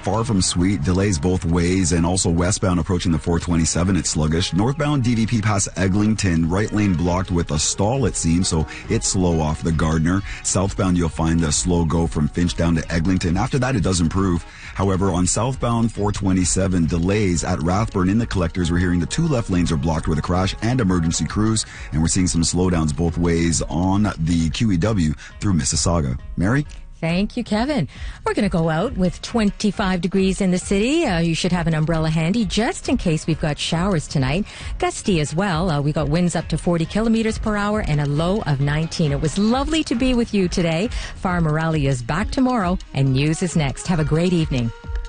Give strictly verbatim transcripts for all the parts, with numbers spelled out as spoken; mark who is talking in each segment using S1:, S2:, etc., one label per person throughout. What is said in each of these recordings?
S1: far from sweet. Delays both ways, and also westbound approaching the four twenty-seven, it's sluggish. Northbound D V P past Eglinton, right lane blocked with a stall, it seems, so it's slow off the Gardner. Southbound, you'll find a slow go from Finch down to Eglinton. After that, it does improve. However, on southbound four twenty-seven, delays at Rathburn in the collectors. We're hearing the two left lanes are blocked with a crash and emergency crews, and we're seeing some slowdowns both ways on the Q E W through Mississauga. Mary?
S2: Thank you, Kevin. We're going to go out with twenty-five degrees in the city. Uh, you should have an umbrella handy just in case we've got showers tonight. Gusty as well. Uh, we got winds up to forty kilometers per hour and a low of nineteen. It was lovely to be with you today. Farmer Rally is back tomorrow and news is next. Have a great evening.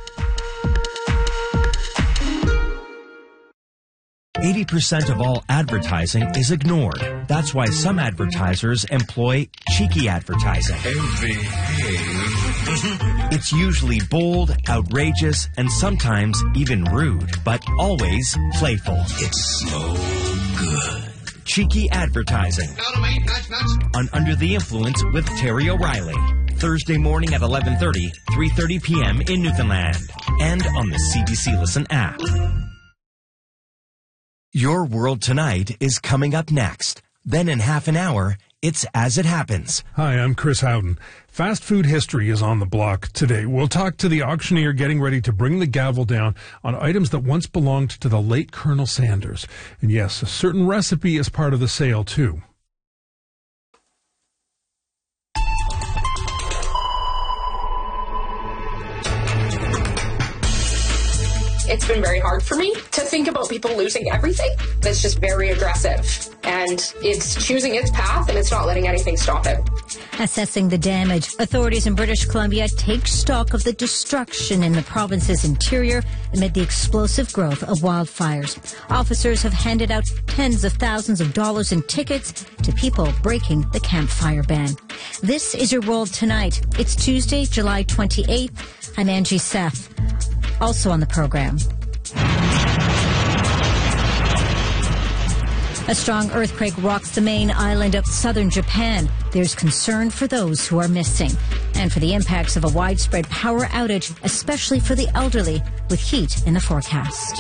S3: eighty percent of all advertising is ignored. That's why some advertisers employ cheeky advertising. It's usually bold, outrageous, and sometimes even rude, but always playful.
S4: It's so good.
S3: Cheeky advertising. On Under the Influence with Terry O'Reilly. Thursday morning at eleven thirty, three thirty p.m. in Newfoundland. And on the C B C Listen app. Your World Tonight is coming up next. Then in half an hour, it's As It Happens.
S5: Hi, I'm Chris Howden. Fast food history is on the block today. We'll talk to the auctioneer getting ready to bring the gavel down on items that once belonged to the late Colonel Sanders. And yes, a certain recipe is part of the sale, too.
S6: It's been very hard for me to think about people losing everything. It's just very aggressive, and it's choosing its path, and it's not letting anything stop it.
S7: Assessing the damage, authorities in British Columbia take stock of the destruction in the province's interior amid the explosive growth of wildfires. Officers have handed out tens of thousands of dollars in tickets to people breaking the campfire ban. This is Your World Tonight. It's Tuesday, July twenty-eighth. I'm Angie Seth. Also on the program, a strong earthquake rocks the main island of southern Japan. There's concern for those who are missing and for the impacts of a widespread power outage, especially for the elderly, with heat in the forecast.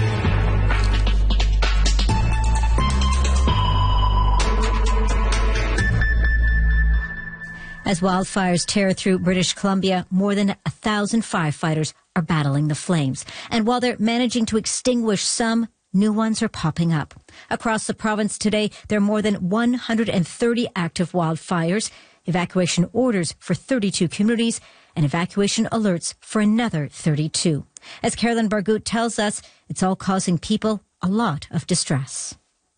S7: As wildfires tear through British Columbia, more than a thousand firefighters are battling the flames. And while they're managing to extinguish some, new ones are popping up. Across the province today, there are more than one hundred thirty active wildfires, evacuation orders for thirty-two communities, and evacuation alerts for another thirty-two. As Carolyn Bargout tells us, it's all causing people a lot of distress.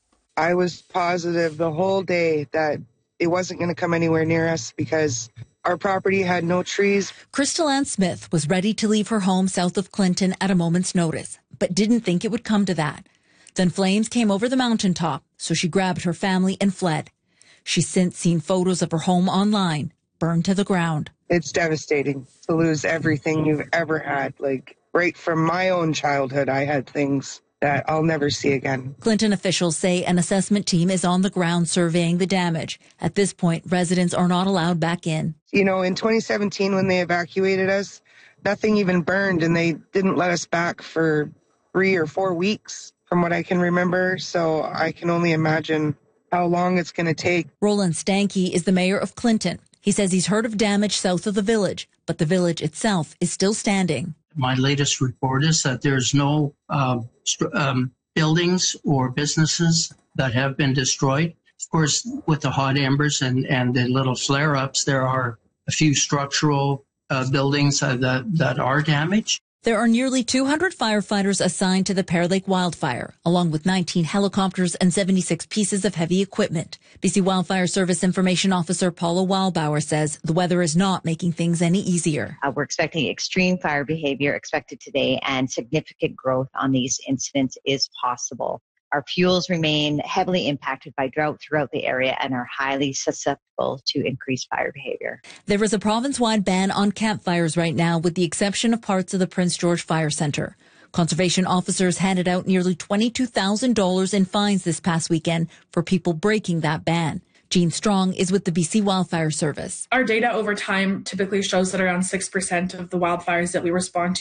S8: I was positive the whole day that it wasn't going to come anywhere near us because our property had no trees.
S9: Crystal Ann Smith was ready to leave her home south of Clinton at a moment's notice, but didn't think it would come to that. Then flames came over the mountaintop, so she grabbed her family and fled. She's since seen photos of her home online, burned to the ground.
S8: It's devastating to lose everything you've ever had. Like, right from my own childhood, I had things that I'll never see again.
S9: Clinton officials say an assessment team is on the ground surveying the damage. At this point, residents are not allowed back in.
S8: You know, in twenty seventeen, when they evacuated us, nothing even burned, and they didn't let us back for three or four weeks, from what I can remember. So I can only imagine how long it's going to take.
S9: Roland Stanky is the mayor of Clinton. He says he's heard of damage south of the village, but the village itself is still standing.
S10: My latest report is that there's no uh, st- um, buildings or businesses that have been destroyed. Of course, with the hot embers and, and the little flare-ups, there are a few structural uh, buildings uh, that, that are damaged.
S9: There are nearly two hundred firefighters assigned to the Pear Lake wildfire, along with nineteen helicopters and seventy-six pieces of heavy equipment. B C Wildfire Service Information Officer Paula Wildbauer says the weather is not making things any easier.
S11: Uh, we're expecting extreme fire behavior expected today, and significant growth on these incidents is possible. Our fuels remain heavily impacted by drought throughout the area and are highly susceptible to increased fire behavior.
S9: There is a province-wide ban on campfires right now, with the exception of parts of the Prince George Fire Centre. Conservation officers handed out nearly twenty-two thousand dollars in fines this past weekend for people breaking that ban. Jean Strong is with the B C Wildfire Service.
S12: Our data over time typically shows that around six percent of the wildfires that we respond to